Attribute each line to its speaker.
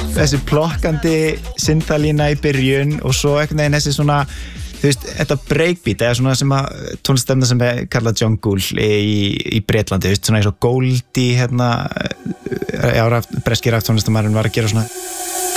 Speaker 1: þessi plokkandi synthalína í byrjun og svo einhvern veginn þessi svona þú veist, þetta breakbeat eða svona sem að tónlistarstefna sem er kallað jungle í Bretlandi, þú veist, svona eins og Goldie breski tónlistarmaðurinn var að gera svona